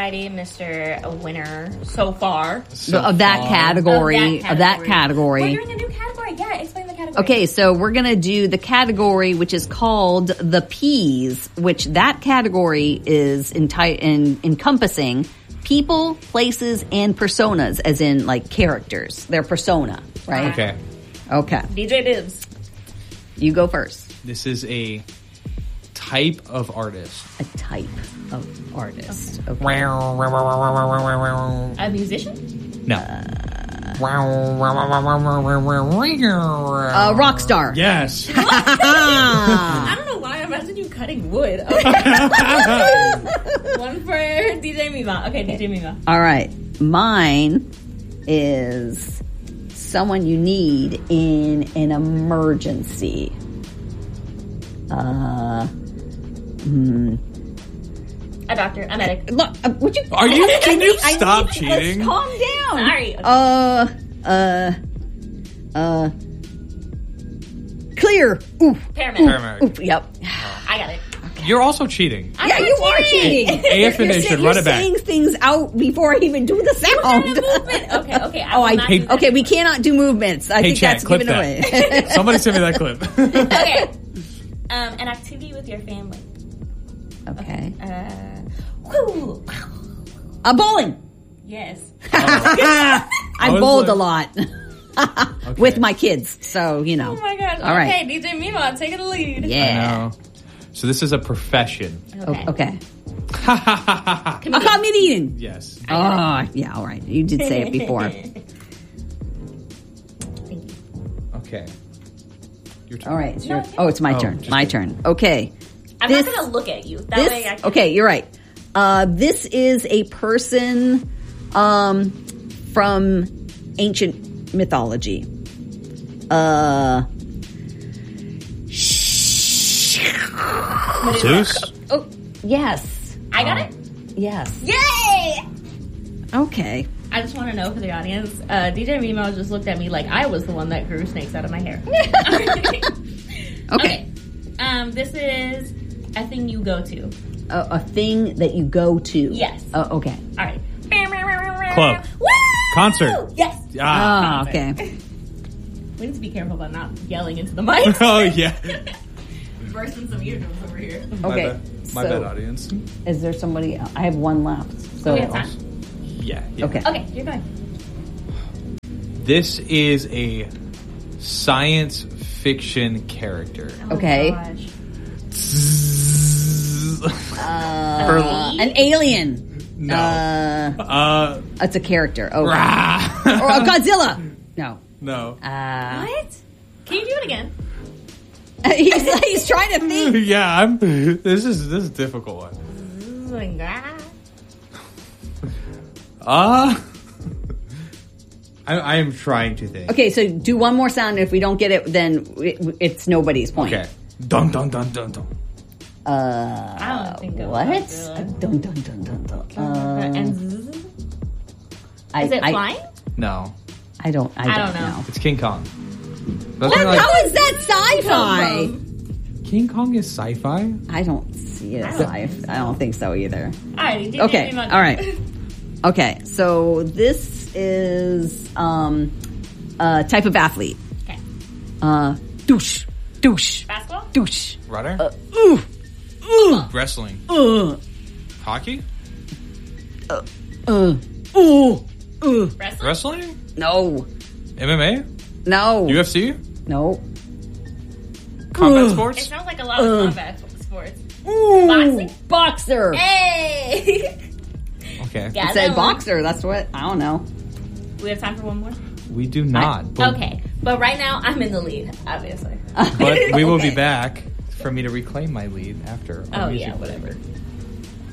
Variety, Mr. Winner so far. Of that category. We're doing a new category. Yeah, explain the category. Okay, so we're going to do the category which is called the P's, which that category is encompassing people, places, and personas, as in like characters. Their persona, right? Okay. Okay. DJ Bibbs. You go first. This is a type of artist. A type of artist. Okay. A musician? No. Rock star. Yes. I don't know why I imagine you cutting wood. Okay. One for DJ Mima. Okay, DJ Mima. All right. Mine is someone you need in an emergency. A doctor. A medic. Look, would you? Can you stop cheating? Let's calm down. Sorry. Clear. Oof. Paramedic. Oof. Yep. I got it. You're also cheating. Yeah, you are cheating. AF and Nation, run it back. You're saying things out before I even do the sound. Movement. Okay. Okay, we cannot do movements. I think Chat, that's clip given that. away. Somebody send me that clip. Okay. An activity with your family. Okay. Bowling. Bowling. Yes. I was bowled like- a lot. With my kids, so you know. Oh my gosh. All right. Okay, DJ Mima, taking the lead. Yeah. So this is a profession. Okay. Ha A comedian. Yes. Oh, yeah. All right. You did say it before. Okay. Your turn. All right. It's it's my turn. just My kidding. turn. Okay. I'm not going to look at you. That way I can... Okay, you're right. This is a person from ancient mythology. Zeus? Oh, Yes. I got it? Yes. Yay! Okay. I just want to know for the audience, DJ Mimo just looked at me like I was the one that grew snakes out of my hair. Okay. This is a thing you go to. A thing that you go to. Yes. Oh, okay. All right. Club. Woo! Concert. Yes. Ah, okay. We need to be careful about not yelling into the mic. Oh, yeah. Bursting some eardrums over here. Okay. My bad, audience. Is there somebody else? I have one left. So we have time? Yeah. Okay. Okay, you're going. This is a science fiction character. Okay. Oh, gosh. An alien. No. It's a character. Oh. Rah. Or a Godzilla. No. No. What? Can you do it again? He's trying to think. Yeah, this is a difficult one. I am trying to think. Okay, so do one more sound. If we don't get it, then it's nobody's point. Okay. Dun dun dun dun dun. I don't think of What? Godzilla. Dun dun dun dun dun. And is it flying? No, I don't know. it's King Kong. How is that sci-fi? King Kong is sci-fi? I don't see it as sci-fi. I don't think so either. Alright, Okay, all right. Okay, so this is a type of athlete. Okay. Douche. Basketball? Douche. Rudder? Wrestling? Hockey? Wrestling? No. MMA? No. UFC? No. Combat It sports? sounds like a lot of combat sports. Boxing? Boxer. Hey! Okay. Yeah, It said that one. boxer. That's what. I don't know. We have time for one more? We do not. But, Okay, but right now I'm in the lead, obviously. But we will Okay. be back for me to reclaim my lead after our Oh, music yeah, break. whatever.